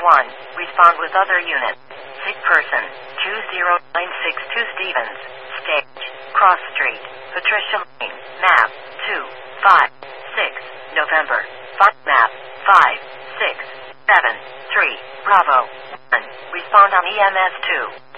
Respond with other unit. Sick person. 20962 Stevens. Stage. Cross Street. Patricia Lane. Map. 256. November. Map. 567. 3. Bravo. 1. Respond on EMS 2.